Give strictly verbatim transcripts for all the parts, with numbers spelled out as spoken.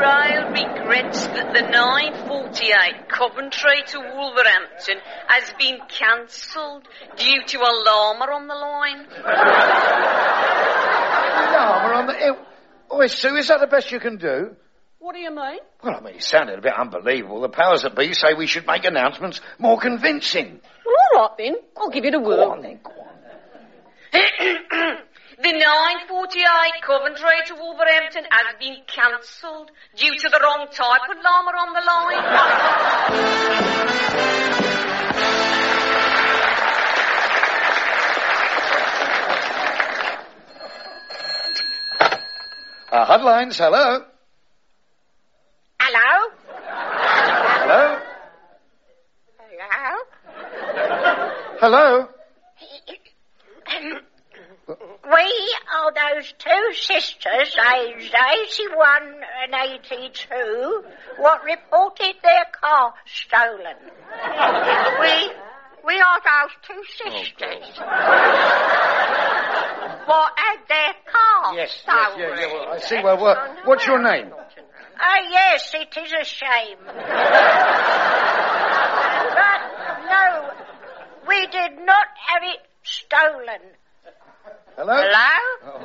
Rail regrets that the nine forty-eight Coventry to Wolverhampton has been cancelled due to a llama on the line. Llama on the... Oh, Sue, is that the best you can do? What do you mean? Well, I mean, it sounded a bit unbelievable. The powers that be say we should make announcements more convincing. Well, all right, then. I'll give you the word. Go on, then, go on. The nine forty-eight Coventry to Wolverhampton has been cancelled due to the wrong type of llama on the line. Uh, headlines, hello. Hello? Hello? Hello? Hello? We are those two sisters, aged eighty-one and eighty-two, what reported their car stolen. we, we are those two sisters. what had their car Yes, stolen. yes, yeah, yeah, well, I see, well, well, what's your name? Ah, yes, it is a shame. But, no, we did not have it stolen. Hello? Hello? Oh.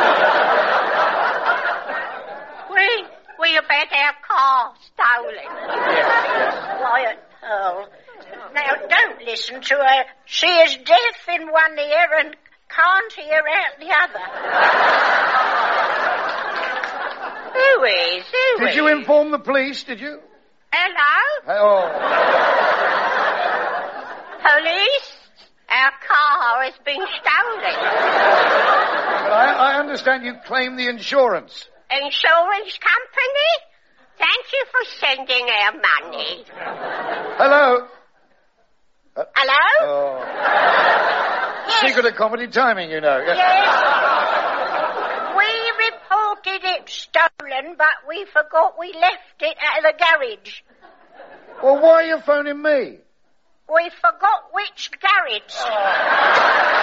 we, we have had our car stolen. Yes, yes. Quiet, Pearl. Now, don't listen to her. She is deaf in one ear and can't hear out the other. Who is? Who Did is? you inform the police, did you? Hello? Oh. Police? Our car has been stolen. But I, I understand you claim the insurance. Insurance company? Thank you for sending our money. Hello? Uh, Hello? Oh. Yes. Secret of comedy timing, you know. Yes. We reported it stolen, but we forgot we left it at the garage. Well, why are you phoning me? We forgot which garage.